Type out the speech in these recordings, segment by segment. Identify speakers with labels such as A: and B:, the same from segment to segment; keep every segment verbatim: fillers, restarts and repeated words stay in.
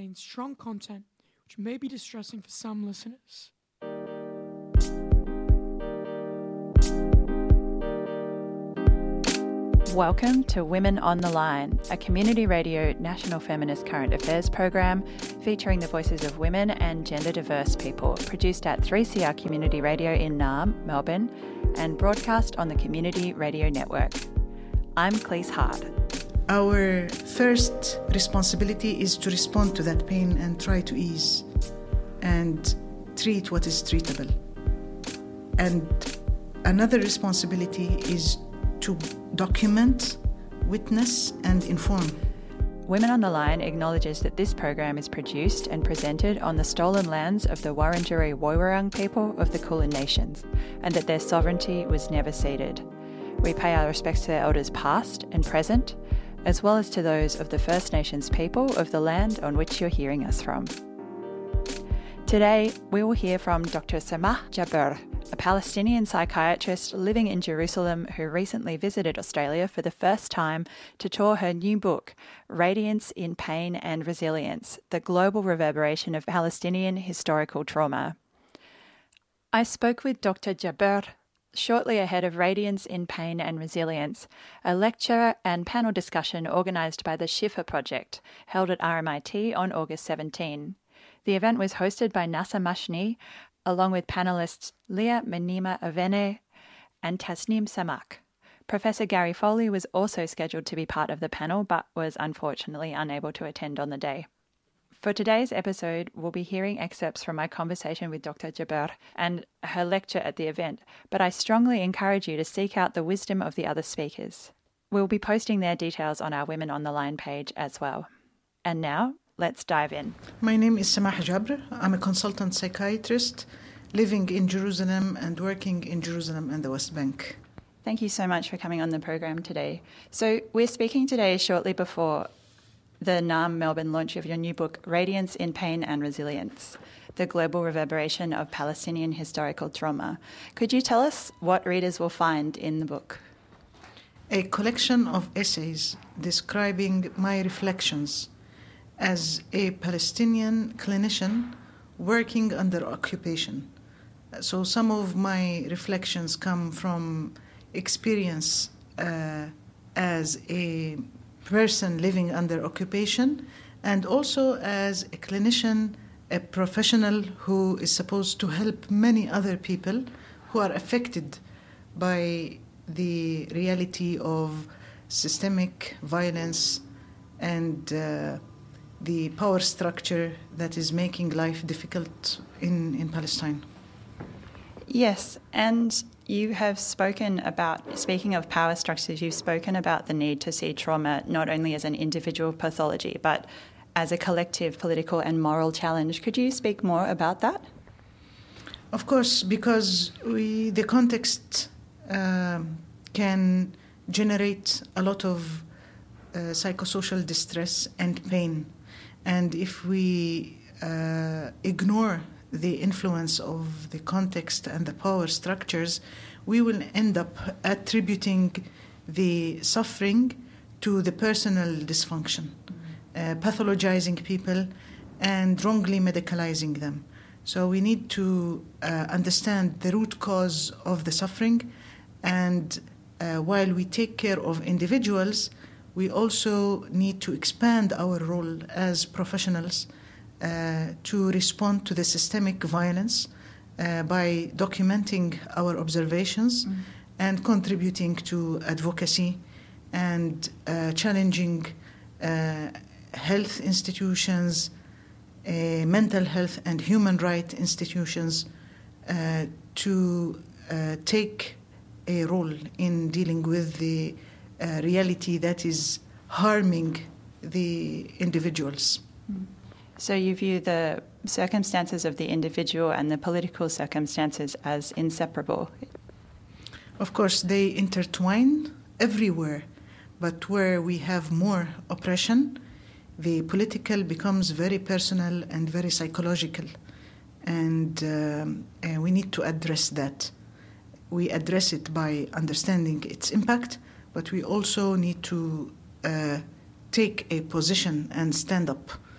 A: contains strong content which may be distressing for some listeners.
B: Welcome to Women on the Line, a community radio national feminist current affairs program featuring the voices of women and gender diverse people, produced at three C R Community Radio in Naarm, Melbourne, and broadcast on the Community Radio Network. I'm Cleese Hart.
C: Our first responsibility is to respond to that pain and try to ease and treat what is treatable. And another responsibility is to document, witness, and inform.
B: Women on the Line acknowledges that this program is produced and presented on the stolen lands of the Wurundjeri Woiwurrung people of the Kulin Nations, and that their sovereignty was never ceded. We pay our respects to their elders past and present, as well as to those of the First Nations people of the land on which you're hearing us from. Today, we will hear from Doctor Samah Jabr, a Palestinian psychiatrist living in Jerusalem who recently visited Australia for the first time to tour her new book, Radiance in Pain and Resilience, The Global Reverberation of Palestinian Historical Trauma. I spoke with Doctor Jabr shortly ahead of Radiance in Pain and Resilience, a lecture and panel discussion organised by the Shifa Project, held at R M I T on August seventeenth. The event was hosted by Nasa Mashni, along with panellists Leah Menima Avene and Tasneem Samak. Professor Gary Foley was also scheduled to be part of the panel, but was unfortunately unable to attend on the day. For today's episode, we'll be hearing excerpts from my conversation with Doctor Jabr and her lecture at the event, but I strongly encourage you to seek out the wisdom of the other speakers. We'll be posting their details on our Women on the Line page as well. And now, let's dive in.
C: My name is Samah Jabr. I'm a consultant psychiatrist living in Jerusalem and working in Jerusalem and the West Bank.
B: Thank you so much for coming on the program today. So we're speaking today shortly before the Naarm Melbourne launch of your new book, Radiance in Pain and Resilience, The Global Reverberation of Palestinian Historical Trauma. Could you tell us what readers will find in the book?
C: A collection of essays describing my reflections as a Palestinian clinician working under occupation. So some of my reflections come from experience uh, as a person living under occupation, and also as a clinician, a professional who is supposed to help many other people who are affected by the reality of systemic violence and uh, the power structure that is making life difficult in, in Palestine.
B: Yes, and you have spoken about, speaking of power structures, you've spoken about the need to see trauma not only as an individual pathology, but as a collective political and moral challenge. Could you speak more about that?
C: Of course, because we, the context uh, can generate a lot of uh, psychosocial distress and pain. And if we uh, ignore the influence of the context and the power structures, we will end up attributing the suffering to the personal dysfunction, uh, pathologizing people and wrongly medicalizing them. So we need to uh, understand the root cause of the suffering, and uh, while we take care of individuals, we also need to expand our role as professionals uh, to respond to the systemic violence uh, by documenting our observations mm. and contributing to advocacy and uh, challenging uh, health institutions, uh, mental health and human rights institutions uh, to uh, take a role in dealing with the uh, reality that is harming the individuals.
B: So you view the circumstances of the individual and the political circumstances as inseparable?
C: Of course, they intertwine everywhere, but where we have more oppression, the political becomes very personal and very psychological, and, um, and we need to address that. We address it by understanding its impact, but we also need to uh, take a position and stand up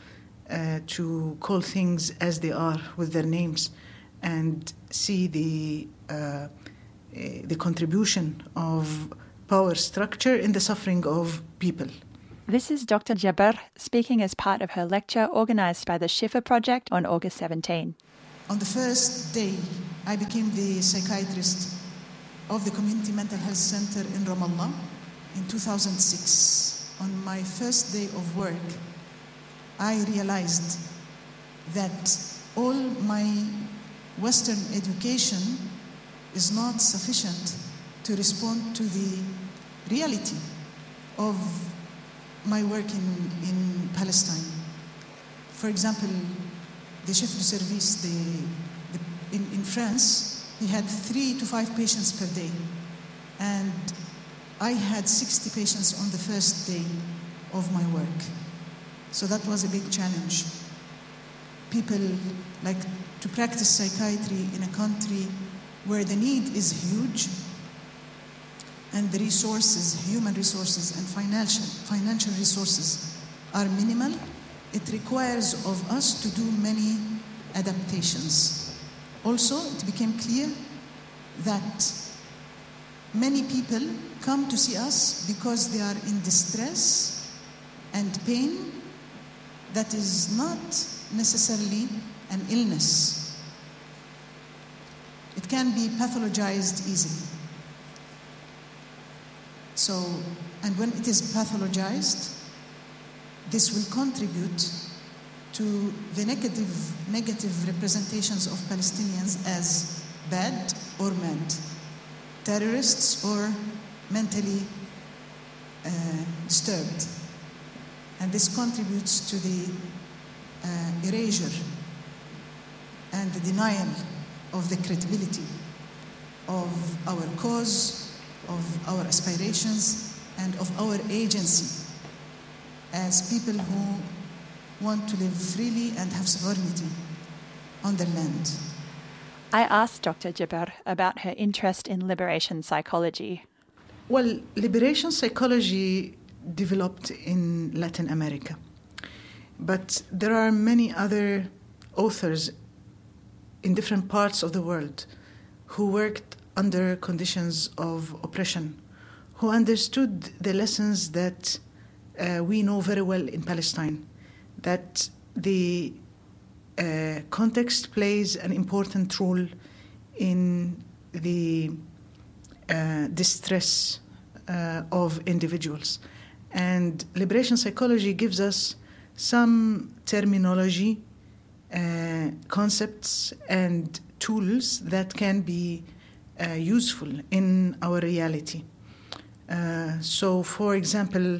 C: uh, to call things as they are with their names and see the uh, the contribution of power structure in the suffering of people.
B: This is Doctor Jaber speaking as part of her lecture organised by the Shifa Project on August seventeenth.
C: On the first day, I became the psychiatrist of the Community Mental Health Center in Ramallah in two thousand six. On my first day of work, I realized that all my Western education is not sufficient to respond to the reality of my work in, in Palestine. For example, the chef de service the, the, in, in France, he had three to five patients per day. And I had sixty patients on the first day of my work. So that was a big challenge. People like to practice psychiatry in a country where the need is huge and the resources, human resources and financial, financial resources are minimal. It requires of us to do many adaptations. Also, it became clear that many people come to see us because they are in distress and pain that is not necessarily an illness. It can be pathologized easily. So, and when it is pathologized, this will contribute to the negative, negative representations of Palestinians as bad or mad, terrorists or mentally uh, disturbed. And this contributes to the uh, erasure and the denial of the credibility of our cause, of our aspirations, and of our agency as people who want to live freely and have sovereignty on their land.
B: I asked Doctor Jaber about her interest in liberation psychology.
C: Well, liberation psychology developed in Latin America, but there are many other authors in different parts of the world who worked under conditions of oppression, who understood the lessons that uh, we know very well in Palestine, that the uh, context plays an important role in the uh, distress uh, of individuals. And liberation psychology gives us some terminology, uh, concepts, and tools that can be uh, useful in our reality. Uh, so, for example,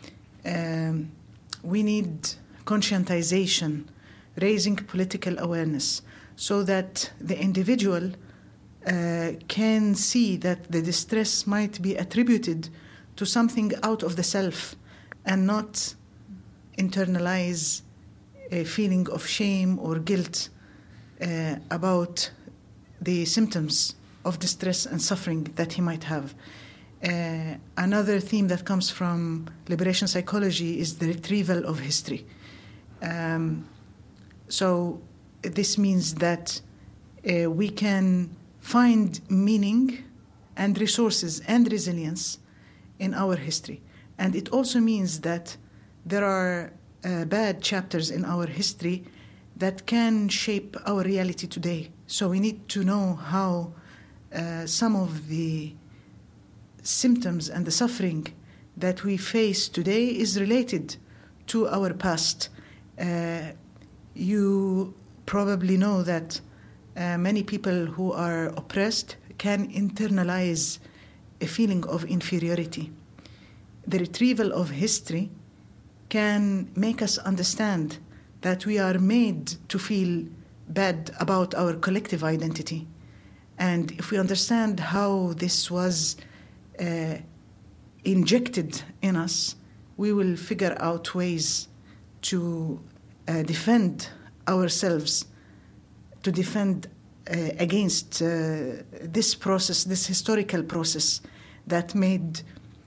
C: um, we need conscientization, raising political awareness, so that the individual uh, can see that the distress might be attributed to something out of the self and not internalize a feeling of shame or guilt uh, about the symptoms of distress and suffering that he might have. Uh, another theme that comes from liberation psychology is the retrieval of history. Um, so this means that uh, we can find meaning and resources and resilience in our history. And it also means that there are uh, bad chapters in our history that can shape our reality today. So we need to know how uh, some of the symptoms and the suffering that we face today is related to our past. Uh, you probably know that uh, many people who are oppressed can internalize a feeling of inferiority. The retrieval of history can make us understand that we are made to feel bad about our collective identity. And if we understand how this was uh, injected in us, we will figure out ways to uh, defend ourselves, to defend uh, against uh, this process, this historical process that made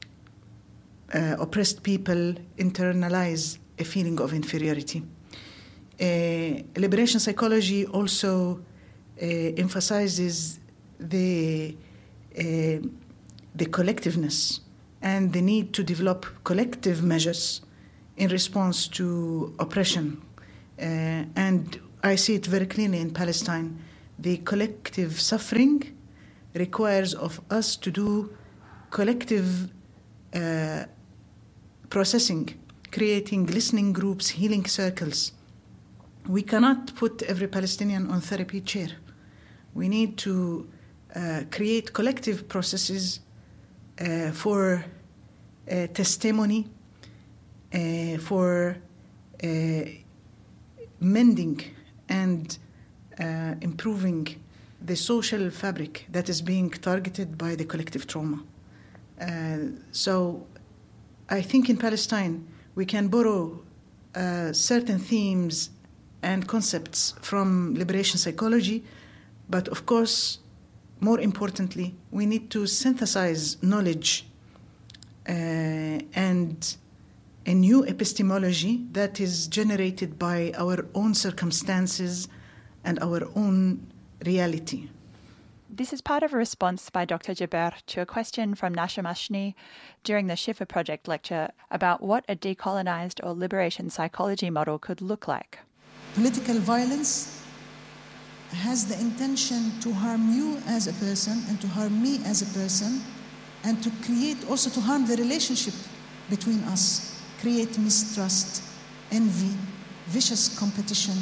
C: uh, oppressed people internalize a feeling of inferiority. Uh, liberation psychology also uh, emphasizes the uh, the collectiveness and the need to develop collective measures in response to oppression. Uh, and I see it very clearly in Palestine. The collective suffering requires of us to do collective uh, processing, creating listening groups, healing circles. We cannot put every Palestinian on therapy chair. We need to uh, create collective processes uh, for uh, testimony, uh, for uh, mending and uh, improving the social fabric that is being targeted by the collective trauma. Uh, so I think in Palestine we can borrow uh, certain themes and concepts from liberation psychology, but of course, more importantly, we need to synthesize knowledge uh, and a new epistemology that is generated by our own circumstances and our own reality.
B: This is part of a response by Doctor Jaber to a question from Nasha Mashni during the Shifa Project lecture about what a decolonized or liberation psychology model could look like.
D: Political violence has the intention to harm you as a person and to harm me as a person, and to create, also to harm the relationship between us, create mistrust, envy, vicious competition,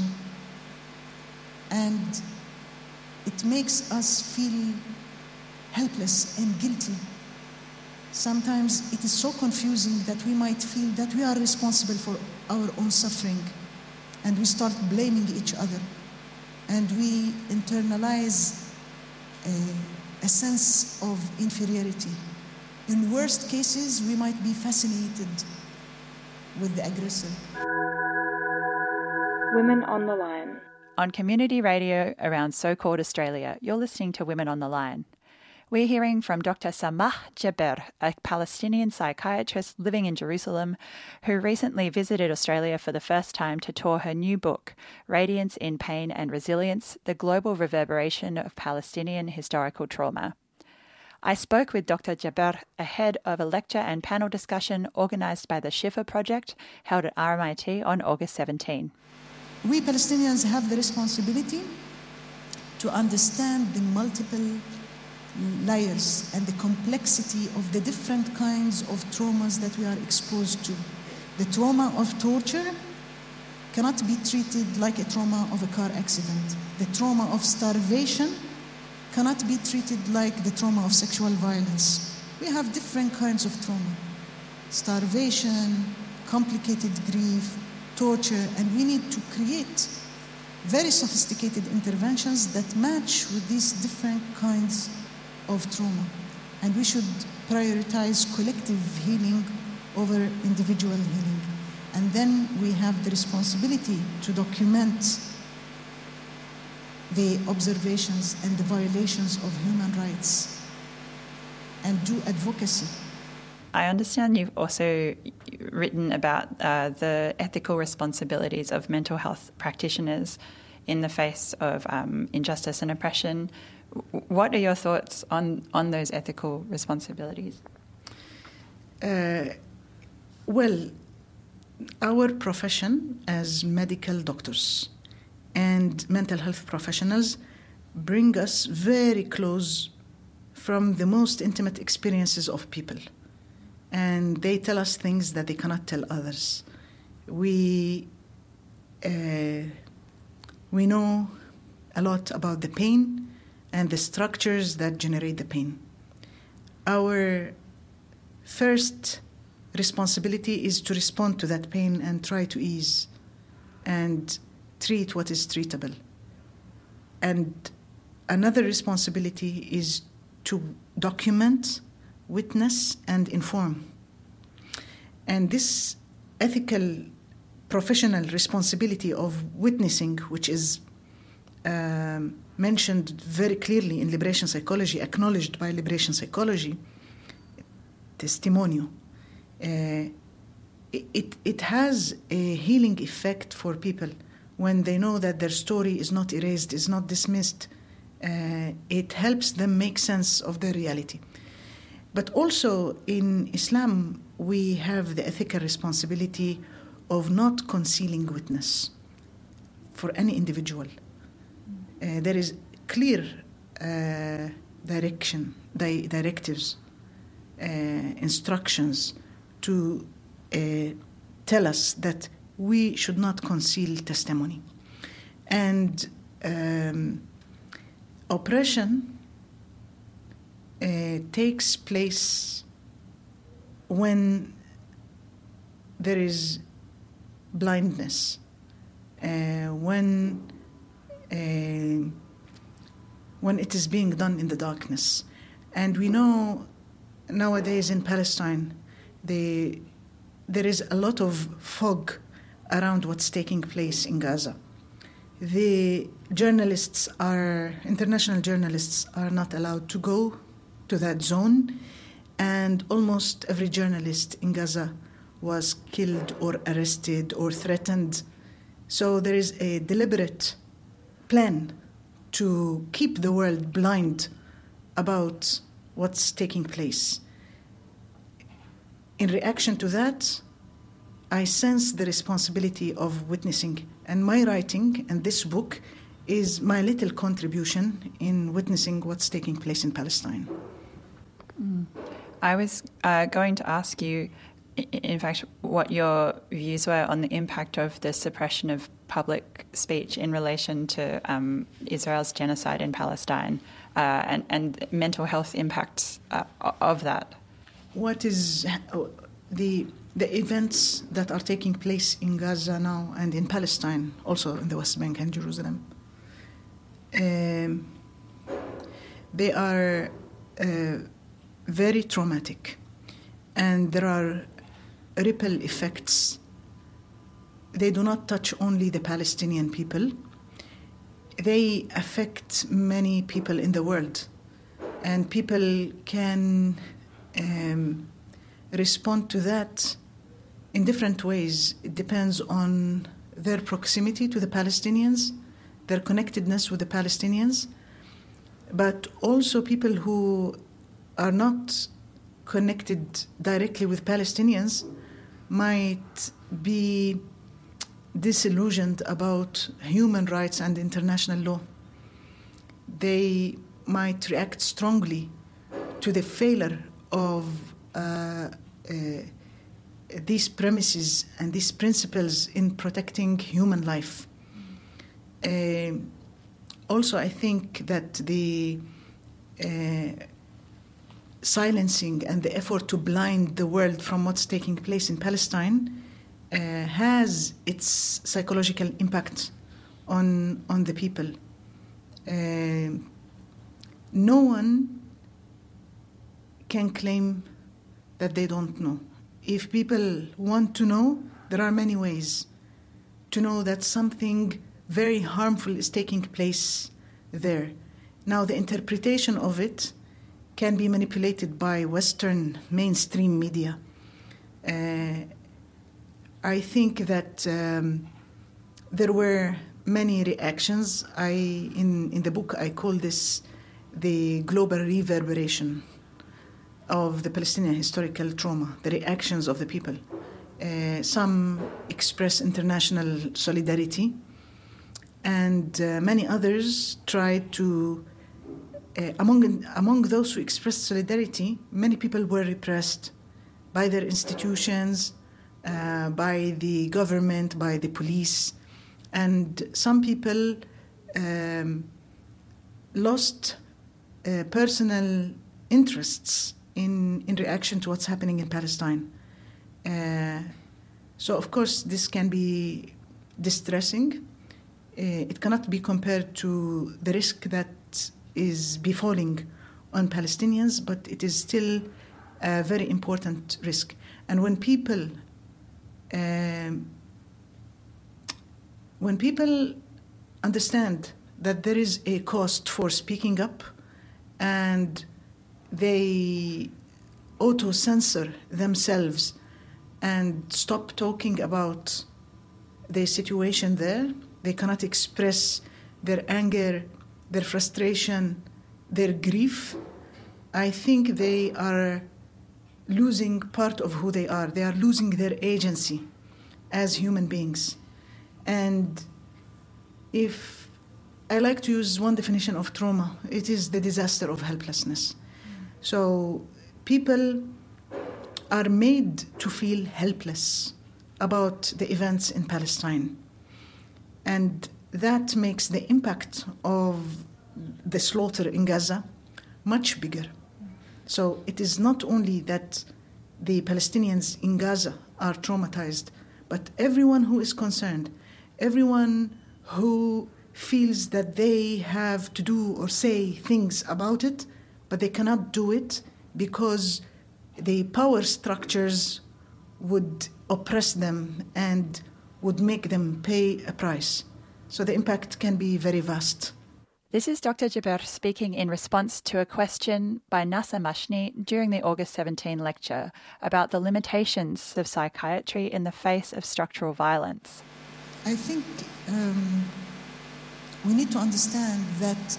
D: and it makes us feel helpless and guilty. Sometimes it is so confusing that we might feel that we are responsible for our own suffering, and we start blaming each other, and we internalize a, a sense of inferiority. In worst cases, we might be fascinated with the aggressor.
B: Women on the Line. On community radio around so-called Australia, you're listening to Women on the Line. We're hearing from Doctor Samah Jaber, a Palestinian psychiatrist living in Jerusalem who recently visited Australia for the first time to tour her new book, Radiance in Pain and Resilience, The Global Reverberation of Palestinian Historical Trauma. I spoke with Doctor Jaber ahead of a lecture and panel discussion organised by the Shifa Project held at R M I T on August seventeenth.
D: We Palestinians have the responsibility to understand the multiple layers and the complexity of the different kinds of traumas that we are exposed to. The trauma of torture cannot be treated like a trauma of a car accident. The trauma of starvation cannot be treated like the trauma of sexual violence. We have different kinds of trauma. Starvation, complicated grief, torture, and we need to create very sophisticated interventions that match with these different kinds of trauma. And we should prioritize collective healing over individual healing. And then we have the responsibility to document the observations and the violations of human rights and do advocacy.
B: I understand you've also written about uh, the ethical responsibilities of mental health practitioners in the face of um, injustice and oppression. What are your thoughts on, on those ethical responsibilities?
C: Uh, well, our profession as medical doctors and mental health professionals bring us very close from the most intimate experiences of people. And they tell us things that they cannot tell others. We, uh, we know a lot about the pain and the structures that generate the pain. Our first responsibility is to respond to that pain and try to ease and treat what is treatable. And another responsibility is to document, witness, and inform. And this ethical professional responsibility of witnessing, which is um, mentioned very clearly in liberation psychology, acknowledged by liberation psychology, testimonio, uh, it, it has a healing effect for people when they know that their story is not erased, is not dismissed, uh, it helps them make sense of their reality. But also in Islam, we have the ethical responsibility of not concealing witness for any individual. Uh, there is clear uh, direction, di- directives, uh, instructions to uh, tell us that we should not conceal testimony. And um, oppression uh, takes place when there is blindness, uh, when uh, when it is being done in the darkness. And we know nowadays in Palestine, the, there is a lot of fog around what's taking place in Gaza. The journalists are, international journalists are not allowed to go to that zone, and almost every journalist in Gaza was killed or arrested or threatened. So there is a deliberate plan to keep the world blind about what's taking place. In reaction to that, I sense the responsibility of witnessing, and my writing and this book is my little contribution in witnessing what's taking place in Palestine.
B: Mm. I was uh, going to ask you, in fact, what your views were on the impact of the suppression of public speech in relation to um, Israel's genocide in Palestine uh, and, and mental health impacts uh, of that.
C: What is the the events that are taking place in Gaza now and in Palestine, also in the West Bank and Jerusalem? Um, they are uh, very traumatic, and there are ripple effects. They do not touch only the Palestinian people. They affect many people in the world, and people can um, respond to that in different ways. It depends on their proximity to the Palestinians, their connectedness with the Palestinians, but also people who are not connected directly with Palestinians might be disillusioned about human rights and international law. They might react strongly to the failure of uh, uh, these premises and these principles in protecting human life. Uh, also, I think that the uh, silencing and the effort to blind the world from what's taking place in Palestine uh, has its psychological impact on on the people. Uh, no one can claim that they don't know. If people want to know, there are many ways to know that something very harmful is taking place there. Now, the interpretation of it can be manipulated by Western mainstream media. Uh, I think that um, there were many reactions. I, in, in the book, I call this the global reverberation of the Palestinian historical trauma, the reactions of the people. Uh, some express international solidarity, and uh, many others tried to, uh, among, among those who expressed solidarity, many people were repressed by their institutions, uh, by the government, by the police, and some people um, lost uh, personal interests in, in reaction to what's happening in Palestine. Uh, so, of course, this can be distressing. Uh, it cannot be compared to the risk that is befalling on Palestinians, but it is still a very important risk. And when people, um, when people understand that there is a cost for speaking up, and they auto-censor themselves and stop talking about the situation there, they cannot express their anger, their frustration, their grief, I think they are losing part of who they are. They are losing their agency as human beings. And if I like to use one definition of trauma, it is the disaster of helplessness. So people are made to feel helpless about the events in Palestine. And that makes the impact of the slaughter in Gaza much bigger. So it is not only that the Palestinians in Gaza are traumatized, but everyone who is concerned, everyone who feels that they have to do or say things about it, but they cannot do it because the power structures would oppress them and would make them pay a price. So the impact can be very vast.
B: This is Doctor Jaber speaking in response to a question by Nasa Mashni during the August seventeenth lecture about the limitations of psychiatry in the face of structural violence.
D: I think um, we need to understand that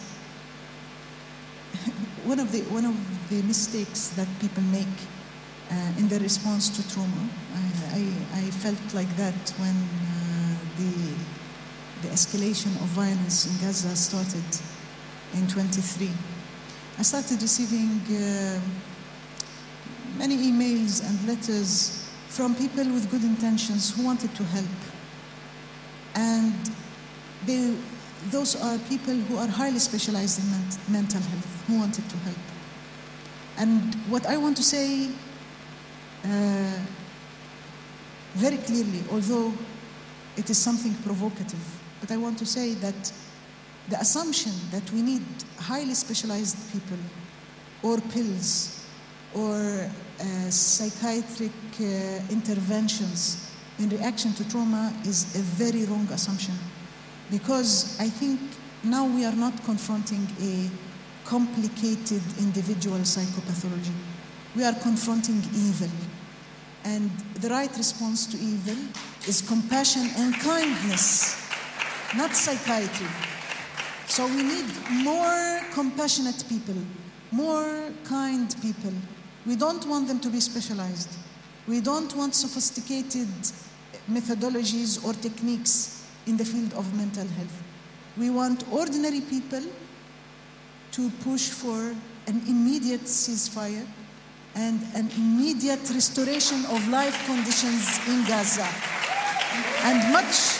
D: one of the one of the mistakes that people make uh, in their response to trauma, I, I, I felt like that when uh, the the escalation of violence in Gaza started in twenty-three. I started receiving uh, many emails and letters from people with good intentions who wanted to help. And they, those are people who are highly specialized in ment- mental health, who wanted to help. And what I want to say uh, very clearly, although it is something provocative, but I want to say that the assumption that we need highly specialized people or pills or uh, psychiatric uh, interventions in reaction to trauma is a very wrong assumption, because I think now we are not confronting a complicated individual psychopathology. We are confronting evil. And the right response to evil is compassion and kindness, not psychiatry. So we need more compassionate people, more kind people. We don't want them to be specialized. We don't want sophisticated methodologies or techniques in the field of mental health. We want ordinary people to push for an immediate ceasefire and an immediate restoration of life conditions in Gaza. And much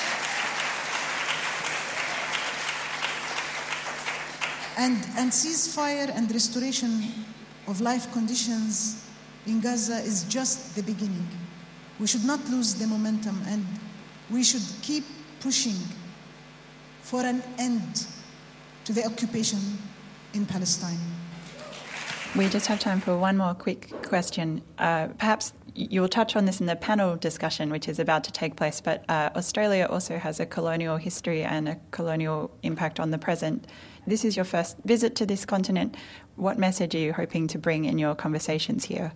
D: And, and ceasefire and restoration of life conditions in Gaza is just the beginning. We should not lose the momentum, and we should keep pushing for an end to the occupation in Palestine.
B: We just have time for one more quick question. Uh, perhaps you'll touch on this in the panel discussion, which is about to take place, but uh, Australia also has a colonial history and a colonial impact on the present. This is your first visit to this continent. What message are you hoping to bring in your conversations here?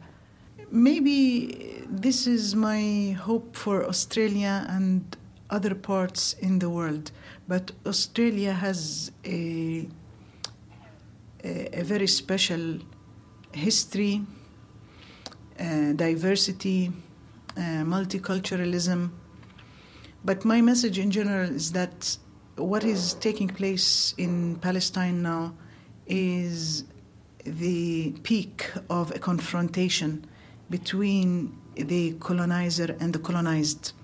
C: Maybe this is my hope for Australia and other parts in the world. But Australia has a, a, a very special history, uh, diversity, uh, multiculturalism. But my message in general is that what is taking place in Palestine now is the peak of a confrontation between the colonizer and the colonized.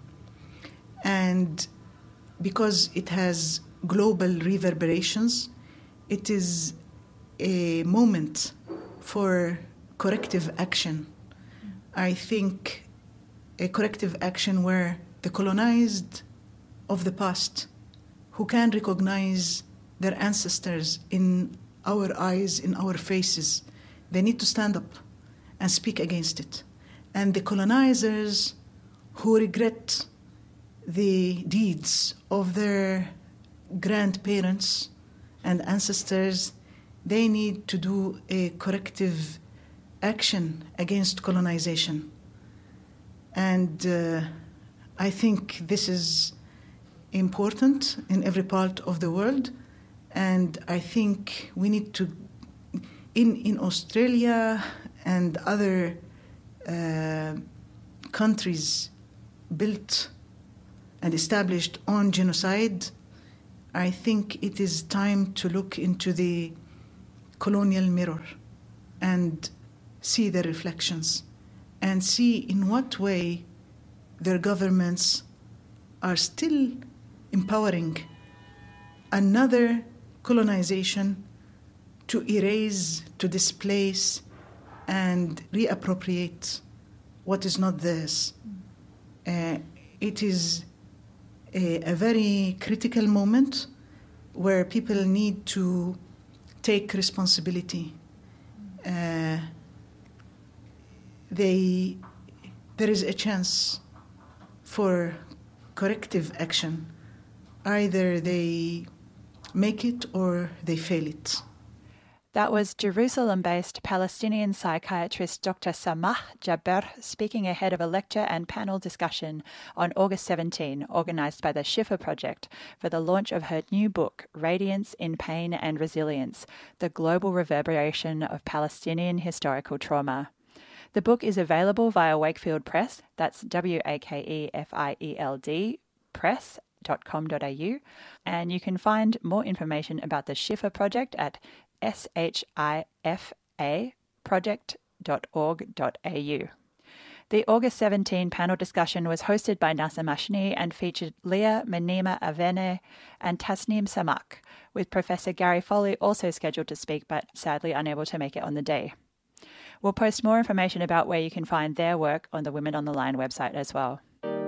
C: And because it has global reverberations, it is a moment for corrective action. I think a corrective action where the colonized of the past, who can recognize their ancestors in our eyes, in our faces, they need to stand up and speak against it. And the colonizers who regret the deeds of their grandparents and ancestors, they need to do a corrective action against colonization. And uh, I think this is important in every part of the world. And I think we need to, in, in Australia and other uh, countries built and established on genocide, I think it is time to look into the colonial mirror and see the reflections and see in what way their governments are still empowering another colonization to erase, to displace, and reappropriate what is not theirs. Uh, it is a, a very critical moment where people need to take responsibility. Uh, they, there is a chance for corrective action. Either they make it or they fail it.
B: That was Jerusalem-based Palestinian psychiatrist Doctor Samah Jaber speaking ahead of a lecture and panel discussion on August seventeenth, organised by the Shifa Project for the launch of her new book, Radiance in Pain and Resilience, The Global Reverberation of Palestinian Historical Trauma. The book is available via Wakefield Press, that's W A K E F I E L D, press dot com dot a u, and you can find more information about the Shifa Project at S H I F A project dot org dot a u. The August seventeenth panel discussion was hosted by Nasa Mashni and featured Leah Menima Avene and Tasneem Samak, with Professor Gary Foley also scheduled to speak but sadly unable to make it on the day. We'll post more information about where you can find their work on the Women on the Line website as well.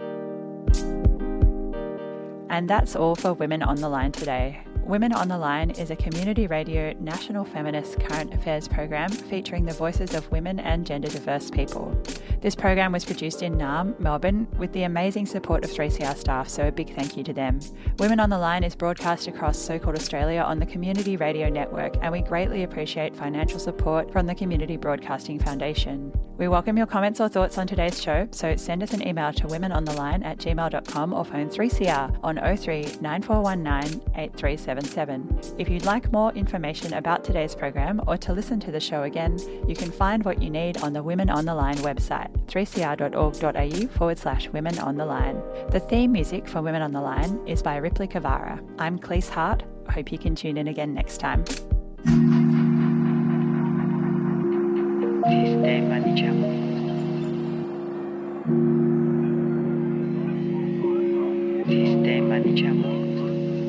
B: And that's all for Women on the Line today. Women on the Line is a community radio national feminist current affairs program featuring the voices of women and gender diverse people. This program was produced in Naarm, Melbourne, with the amazing support of three C R staff, so a big thank you to them. Women on the Line is broadcast across So-Called Australia on the Community Radio Network, and we greatly appreciate financial support from the Community Broadcasting Foundation. We welcome your comments or thoughts on today's show, so send us an email to womenontheline at gmail dot com or phone three C R on oh three nine four one nine eight three seven seven. If you'd like more information about today's program or to listen to the show again, you can find what you need on the Women on the Line website, three c r dot org dot a u forward slash Women on the Line. The theme music for Women on the Line is by Ripley Kavara. I'm Cleese Hart. Hope you can tune in again next time. Sistema, diciamo. Sistema, diciamo.